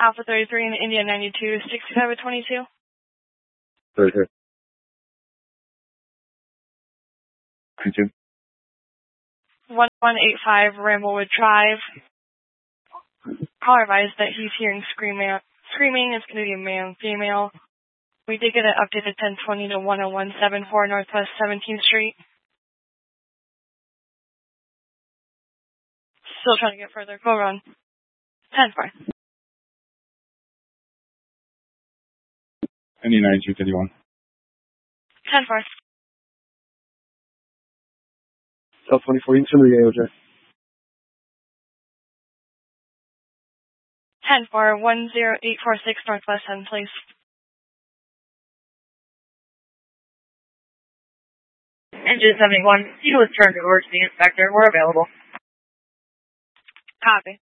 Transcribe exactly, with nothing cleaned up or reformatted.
Alpha thirty-three and India ninety-two, sixty-five at twenty-two. thirty-three. ninety-two. one one eight five Ramblewood Drive. Caller advised that he's hearing screaming. Screaming. It's going to be a male and female. We did get an update at ten twenty to one oh one seventy-four Northwest seventeenth Street. Still trying to get further. Go run. ten four. India ninety-two fifty-one. ten four. South twenty-four, you can send me the A O J. ten four, one zero eight four six Northwest ten, please. Engine seventy-one, you was turned over to the inspector. We're available. Copy.